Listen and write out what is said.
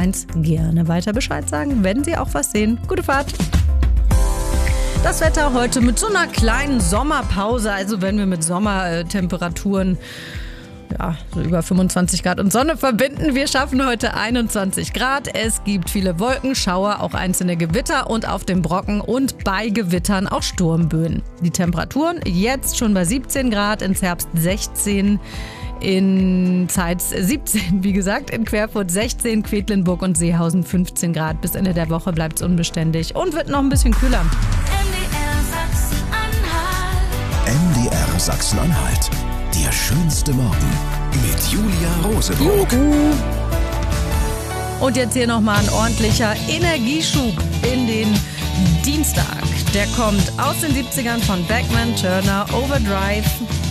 1 gerne weiter Bescheid sagen, wenn Sie auch was sehen. Gute Fahrt! Das Wetter heute mit so einer kleinen Sommerpause, also wenn wir mit Sommertemperaturen so über 25 Grad und Sonne verbinden. Wir schaffen heute 21 Grad. Es gibt viele Wolken, Schauer, auch einzelne Gewitter und auf dem Brocken und bei Gewittern auch Sturmböen. Die Temperaturen jetzt schon bei 17 Grad, ins Herbst 16, in Zeitz 17, wie gesagt, in Querfurt 16, Quedlinburg und Seehausen 15 Grad. Bis Ende der Woche bleibt es unbeständig und wird noch ein bisschen kühler. MDR Sachsen-Anhalt. Der schönste Morgen mit Julia Rosenburg. Und jetzt hier nochmal ein ordentlicher Energieschub in den Dienstag. Der kommt aus den 70ern von Beckman, Turner, Overdrive.